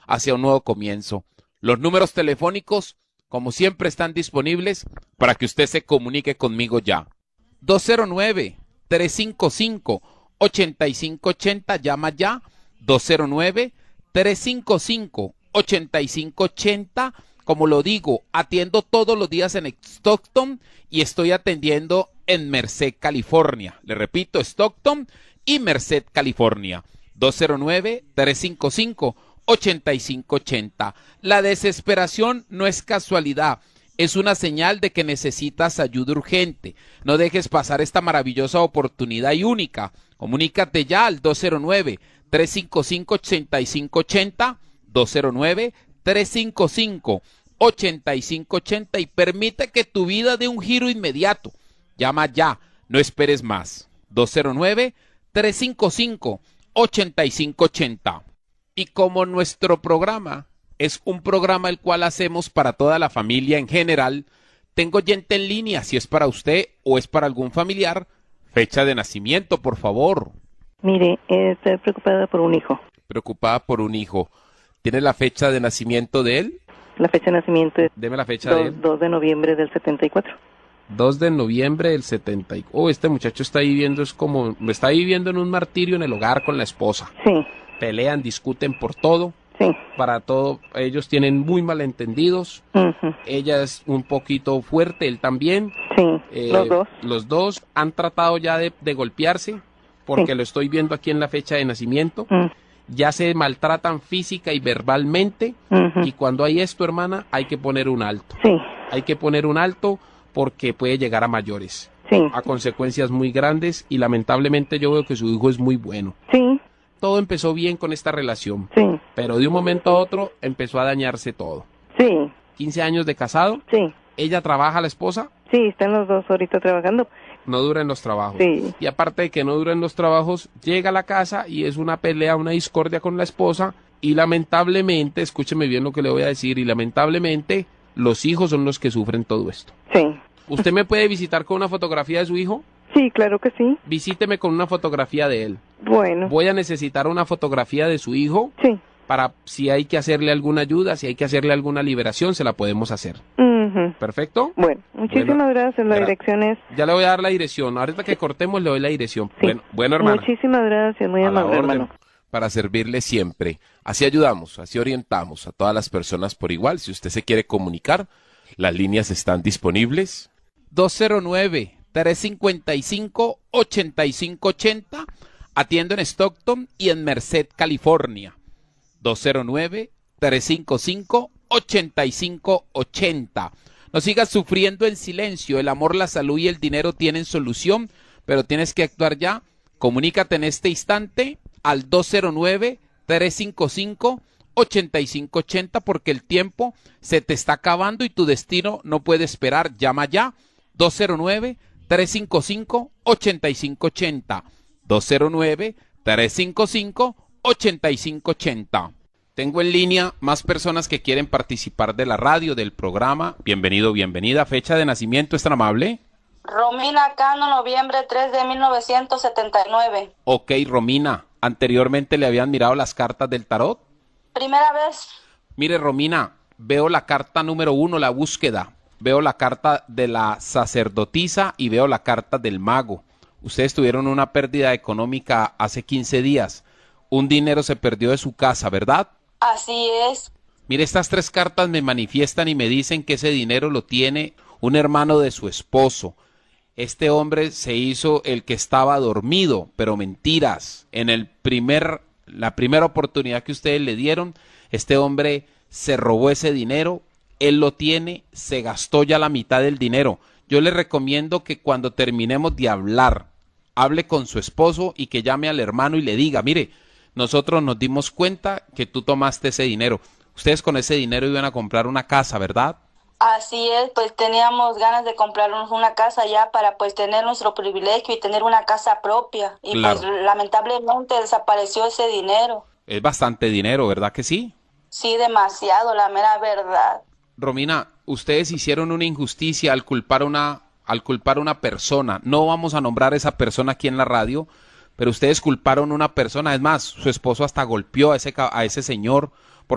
hacia un nuevo comienzo. Los números telefónicos, como siempre, están disponibles para que usted se comunique conmigo ya. 209-355-8580, llama ya. 209-355-8580. Como lo digo, atiendo todos los días en Stockton y estoy atendiendo en Merced, California. Le repito, Stockton y Merced, California. 209-355-8580. La desesperación no es casualidad, es una señal de que necesitas ayuda urgente. No dejes pasar esta maravillosa oportunidad y única. Comunícate ya al 209-355-8580, 209-355-8580 y permite que tu vida dé un giro inmediato. Llama ya, no esperes más. 209-355-8580. Y como nuestro programa es un programa el cual hacemos para toda la familia en general, tengo gente en línea, si es para usted o es para algún familiar. Fecha de nacimiento, por favor. Mire, estoy preocupada por un hijo. Preocupada por un hijo. ¿Tiene la fecha de nacimiento de él? La fecha de nacimiento es Deme la fecha de él. 2 de noviembre del 74. 2 de noviembre del 74. Oh, este muchacho está viviendo, está viviendo en un martirio en el hogar con la esposa. Sí. Pelean, discuten por todo. Sí. Para todo, ellos tienen muy malentendidos. Uh-huh. Ella es un poquito fuerte, él también. Sí, Los dos han tratado ya de golpearse, porque sí. Lo estoy viendo aquí en la fecha de nacimiento. Ya se maltratan física y verbalmente. Uh-huh. Y cuando hay esto, hermana, hay que poner un alto. Sí. Hay que poner un alto porque puede llegar a mayores. Sí. A consecuencias muy grandes y lamentablemente yo veo que su hijo es muy bueno. Sí. Todo empezó bien con esta relación, sí. Pero de un momento a otro empezó a dañarse todo. Sí. 15 años de casado. Sí. ¿Ella trabaja, la esposa? Sí, están los dos ahorita trabajando. No dura en los trabajos. Sí. Y aparte de que no dura en los trabajos, llega a la casa y es una pelea, una discordia con la esposa y lamentablemente, escúcheme bien lo que le voy a decir, y lamentablemente los hijos son los que sufren todo esto. Sí. ¿Usted me puede visitar con una fotografía de su hijo? Sí, claro que sí. Visíteme con una fotografía de él. Bueno. Voy a necesitar una fotografía de su hijo. Sí. Para si hay que hacerle alguna ayuda, si hay que hacerle alguna liberación, se la podemos hacer. Uh-huh. ¿Perfecto? Bueno, muchísimas gracias. La dirección es... Ya le voy a dar la dirección. Ahorita que cortemos le doy la dirección. Sí. Bueno, hermano. Muchísimas gracias, muy amable, hermano. Para servirle siempre. Así ayudamos, así orientamos a todas las personas por igual. Si usted se quiere comunicar, las líneas están disponibles. 209-355-8580. Atiendo en Stockton y en Merced, California. 209-355-8580. No sigas sufriendo en silencio. El amor, la salud y el dinero tienen solución, pero tienes que actuar ya. Comunícate en este instante al 209-355-8580 porque el tiempo se te está acabando y tu destino no puede esperar. Llama ya. 209-355-8580. 209-355-8580. Tengo en línea más personas que quieren participar de la radio, del programa. Bienvenido, bienvenida. Fecha de nacimiento, ¿es tan amable? Romina Cano, noviembre 3 de 1979. Ok, Romina. ¿Anteriormente le habían mirado las cartas del tarot? Primera vez. Mire, Romina, veo la carta número 1, la búsqueda. Veo la carta de la sacerdotisa y veo la carta del mago. Ustedes tuvieron una pérdida económica hace 15 días. Un dinero se perdió de su casa, ¿verdad? Así es. Mire, estas 3 cartas me manifiestan y me dicen que ese dinero lo tiene un hermano de su esposo. Este hombre se hizo el que estaba dormido, pero mentiras. En la primera oportunidad que ustedes le dieron, este hombre se robó ese dinero. Él lo tiene, se gastó ya la mitad del dinero. Yo le recomiendo que cuando terminemos de hablar, hable con su esposo y que llame al hermano y le diga, mire, nosotros nos dimos cuenta que tú tomaste ese dinero. Ustedes con ese dinero iban a comprar una casa, ¿verdad? Así es, pues teníamos ganas de comprarnos una casa ya para pues tener nuestro privilegio y tener una casa propia. Y claro. Pues lamentablemente desapareció ese dinero. Es bastante dinero, ¿verdad que sí? Sí, demasiado, la mera verdad. Romina, ustedes hicieron una injusticia al culpar a una persona. No vamos a nombrar a esa persona aquí en la radio, pero ustedes culparon a una persona. Es más, su esposo hasta golpeó a ese señor